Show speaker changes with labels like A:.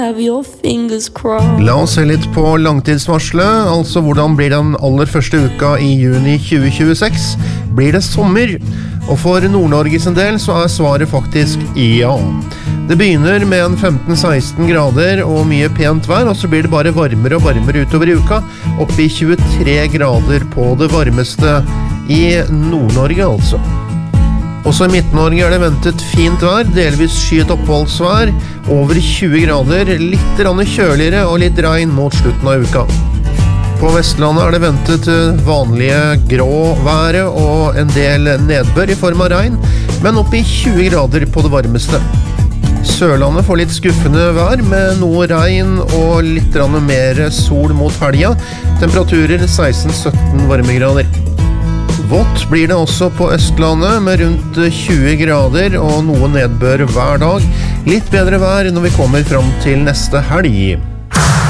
A: Have your fingers crossed.
B: La oss se litt på langtidsvarselet, altså hvordan blir den aller første uka i juni 2026? Blir det sommer? Og for Nord-Norge sin del så svaret faktisk ja. Det begynner med en 15-16 grader og mye pent vær, og så blir det bare varmere og varmere utover i uka, opp i 23 grader på det varmeste i Nord-Norge altså. Også i Midt-Norge det ventet fint vær, delvis skyet oppholdsvær, over 20 grader, litt kjøligere og litt regn mot slutten av uka. På Vestlandet det ventet vanlige grå været og en del nedbør i form av regn, men opp i 20 grader på det varmeste. Sørlandet får litt skuffende vær med noe regn og litt mer sol mot helga, temperaturer 16-17 varmegrader. Vått blir det også på Østlandet med rundt 20 grader og noe nedbør hver dag. Litt bedre vær når vi kommer fram til neste helg.